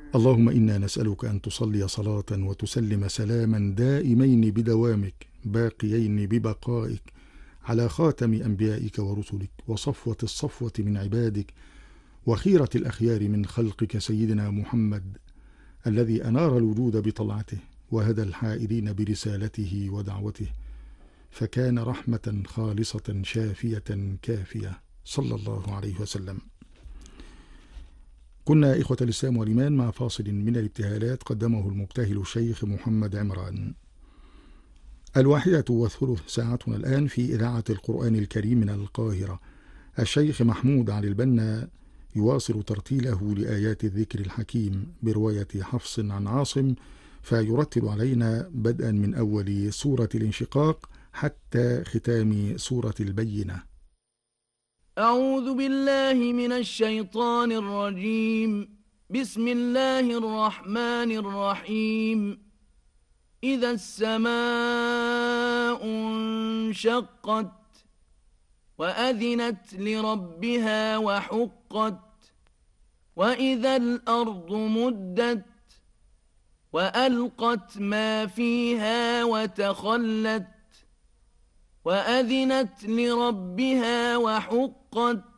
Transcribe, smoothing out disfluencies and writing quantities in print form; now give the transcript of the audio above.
اللهم إنا نسألك أن تصلي صلاة وتسلم سلاما دائمين بدوامك باقيين ببقائك على خاتم أنبيائك ورسلك وصفوة الصفوة من عبادك وخيرة الأخيار من خلقك سيدنا محمد الذي أنار الوجود بطلعته وهدى الحائرين برسالته ودعوته، فكان رحمة خالصة شافية كافية صلى الله عليه وسلم. كنا إخوة الإسلام والإيمان مع فاصل من الابتهالات قدمه المبتهل الشيخ محمد عمران. 1:30 ساعتنا الآن في إذاعة القرآن الكريم من القاهرة. الشيخ محمود علي البنا يواصل ترتيله لآيات الذكر الحكيم برواية حفص عن عاصم، فيرتل علينا بدءا من أول سورة الانشقاق حتى ختام سورة البينة. أعوذ بالله من الشيطان الرجيم. بسم الله الرحمن الرحيم. إذا السماء انشقت وأذنت لربها وحقت وإذا الأرض مدت وألقت ما فيها وتخلت وأذنت لربها وحقت